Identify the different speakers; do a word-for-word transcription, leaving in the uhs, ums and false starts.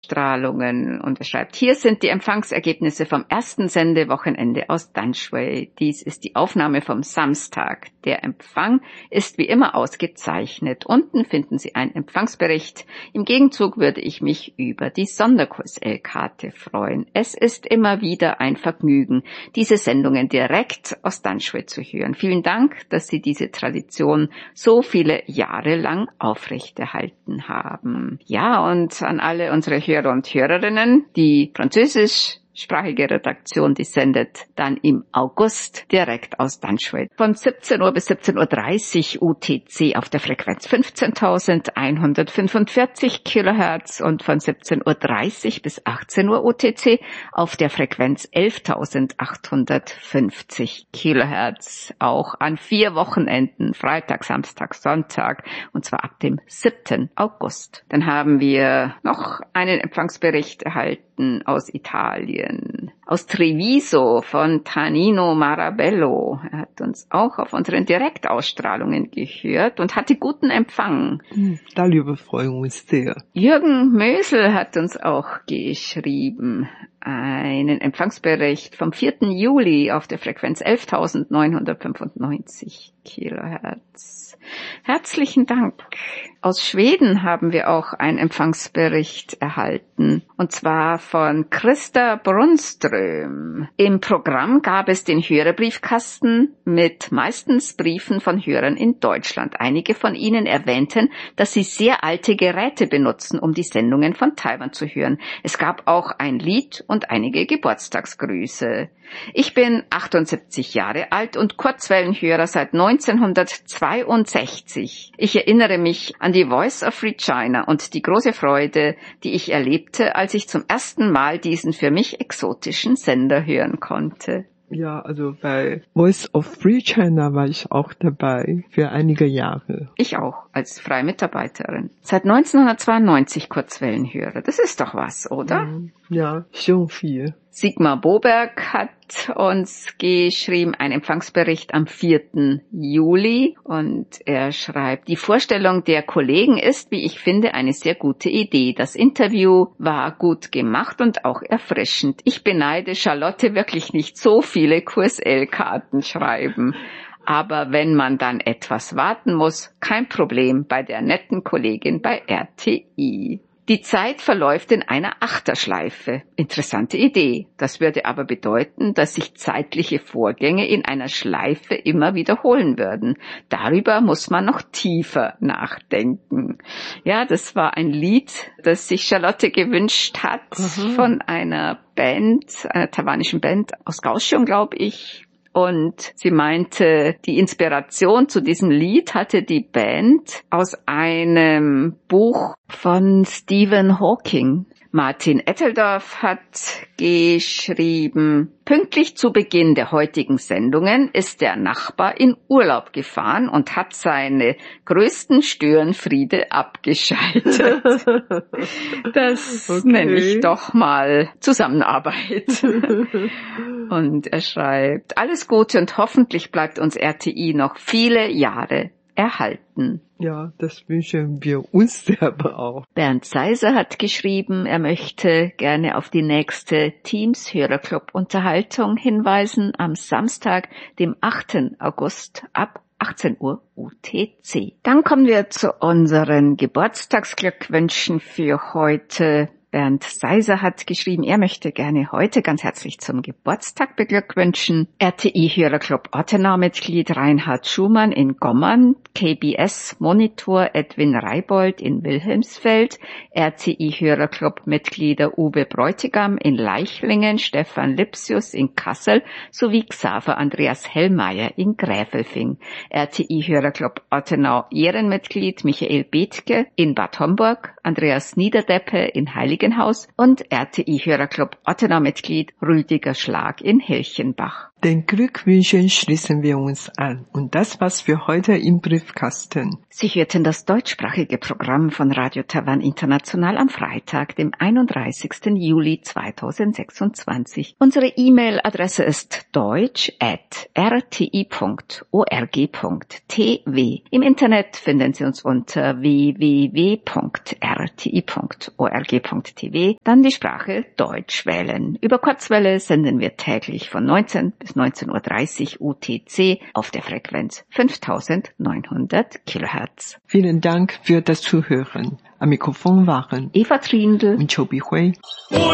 Speaker 1: Strahlungen. Und er schreibt, hier sind die Empfangsergebnisse vom ersten Sendewochenende aus Danshui. Dies ist die Aufnahme vom Samstag. Der Empfang ist wie immer ausgezeichnet. Unten finden Sie einen Empfangsbericht. Im Gegenzug würde ich mich über die Sonderq S L-Karte freuen. Es ist immer wieder ein Vergnügen, diese Sendungen direkt aus Danshui zu hören. Vielen Dank, dass Sie diese Tradition so viele Jahre lang aufrechterhalten haben. Ja, und an alle unsere Hörer und Hörerinnen, die französischsprachige Redaktion, die sendet dann im August direkt aus Danshui. Von siebzehn Uhr bis siebzehn Uhr dreißig U T C auf der Frequenz fünfzehntausendeinhundertfünfundvierzig Kilohertz und von siebzehn Uhr dreißig bis achtzehn Uhr U T C auf der Frequenz elftausendachthundertfünfzig Kilohertz. Auch an vier Wochenenden, Freitag, Samstag, Sonntag, und zwar ab dem siebten August. Dann haben wir noch einen Empfangsbericht erhalten aus Italien, aus Treviso von Tanino Marabello. Er hat uns auch auf unseren Direktausstrahlungen gehört und hatte guten Empfang.
Speaker 2: Darüber freuen wir uns sehr.
Speaker 1: Jürgen Mösel hat uns auch geschrieben, einen Empfangsbericht vom vierten Juli auf der Frequenz elftausendneunhundertfünfundneunzig Kilohertz. Herzlichen Dank. Aus Schweden haben wir auch einen Empfangsbericht erhalten, und zwar von Christa Brunström. Im Programm gab es den Hörerbriefkasten mit meistens Briefen von Hörern in Deutschland. Einige von ihnen erwähnten, dass sie sehr alte Geräte benutzen, um die Sendungen von Taiwan zu hören. Es gab auch ein Lied und einige Geburtstagsgrüße. Ich bin achtundsiebzig Jahre alt und Kurzwellenhörer seit neunzehnhundertzweiundsechzig. Ich erinnere mich an die Voice of Free China und die große Freude, die ich erlebte, als ich zum ersten Mal diesen für mich exotischen Sender hören konnte.
Speaker 2: Ja, also bei Voice of Free China war ich auch dabei für einige Jahre.
Speaker 1: Ich auch, als freie Mitarbeiterin. Seit neunzehnhundertzweiundneunzig Kurzwellenhörer. Das ist doch was, oder?
Speaker 2: Ja, schon viel.
Speaker 1: Sigmar Boberg hat uns geschrieben, ein Empfangsbericht am vierten Juli, und er schreibt, die Vorstellung der Kollegen ist, wie ich finde, eine sehr gute Idee. Das Interview war gut gemacht und auch erfrischend. Ich beneide Charlotte wirklich nicht, so viele Q S L-Karten schreiben. Aber wenn man dann etwas warten muss, kein Problem bei der netten Kollegin bei R T I. Die Zeit verläuft in einer Achterschleife. Interessante Idee. Das würde aber bedeuten, dass sich zeitliche Vorgänge in einer Schleife immer wiederholen würden. Darüber muss man noch tiefer nachdenken. Ja, das war ein Lied, das sich Charlotte gewünscht hat, mhm. von einer Band, einer taiwanischen Band aus Kaohsiung, glaube ich. Und sie meinte, die Inspiration zu diesem Lied hatte die Band aus einem Buch von Stephen Hawking. Martin Etteldorf hat geschrieben, pünktlich zu Beginn der heutigen Sendungen ist der Nachbar in Urlaub gefahren und hat seine größten Störenfriede abgeschaltet. Das okay. nenne ich doch mal Zusammenarbeit. Und er schreibt, alles Gute und hoffentlich bleibt uns R T I noch viele Jahre erhalten.
Speaker 2: Ja, das wünschen wir uns selber auch.
Speaker 1: Bernd Seiser hat geschrieben, er möchte gerne auf die nächste Teams-Hörerclub-Unterhaltung hinweisen am Samstag, dem achten August ab achtzehn Uhr U T C. Dann kommen wir zu unseren Geburtstagsglückwünschen für heute. Bernd Seiser hat geschrieben, er möchte gerne heute ganz herzlich zum Geburtstag beglückwünschen. R T I-Hörerclub Ottenau-Mitglied Reinhard Schumann in Gommern, K B S-Monitor Edwin Reibold in Wilhelmsfeld, R T I-Hörerclub-Mitglieder Uwe Bräutigam in Leichlingen, Stefan Lipsius in Kassel sowie Xaver Andreas Hellmeier in Gräfelfing. R T I-Hörerclub Ottenau-Ehrenmitglied Michael Bethke in Bad Homburg, Andreas Niederdeppe in Heiligenhaus und R T I-Hörerclub Ottenau-Mitglied Rüdiger Schlag in Hilchenbach.
Speaker 2: Den Glückwünschen schließen wir uns an. Und das war's für heute im Briefkasten.
Speaker 1: Sie hörten das deutschsprachige Programm von Radio Taiwan International am Freitag, dem einunddreißigsten Juli zweitausendsechsundzwanzig. Unsere E-Mail-Adresse ist deutsch at r t i punkt org punkt t w. Im Internet finden Sie uns unter w w w punkt r t i punkt org punkt t w. Dann die Sprache Deutsch wählen. Über Kurzwelle senden wir täglich von neunzehn bis neunzehn Uhr dreißig U T C auf der Frequenz fünftausendneunhundert Kilohertz.
Speaker 2: Vielen Dank für das Zuhören. Am Mikrofon waren
Speaker 1: Eva Trindl
Speaker 2: und Chobi Hui.